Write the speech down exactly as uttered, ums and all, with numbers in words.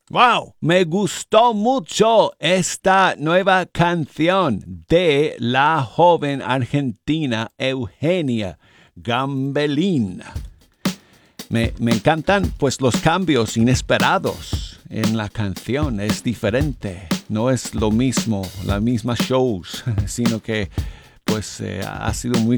Wow, me gustó mucho esta nueva canción de la joven argentina Eugenia Gambelín. Me, me encantan pues los cambios inesperados en la canción. Es diferente, no es lo mismo, la misma shows, sino que pues eh, ha sido muy